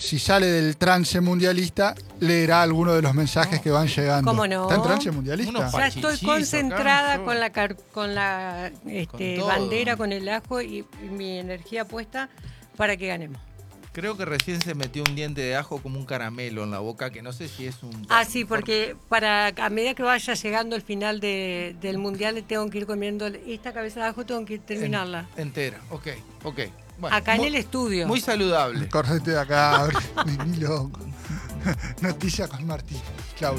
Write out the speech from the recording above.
si sale del trance mundialista, leerá alguno de los mensajes que van llegando. ¿Cómo no? ¿Está en trance mundialista? Ya estoy concentrada acá, con la todo. bandera, con el ajo y mi energía puesta para que ganemos. Creo que recién se metió un diente de ajo como un caramelo en la boca, que no sé si es un... Ah, sí, porque a medida que vaya llegando el final del mundial, tengo que ir comiendo esta cabeza de ajo, tengo que terminarla. Entera, ok. Bueno, Acá en el estudio. Muy saludable. Correte de acá, ni loco. Noticia con Martín. Chau.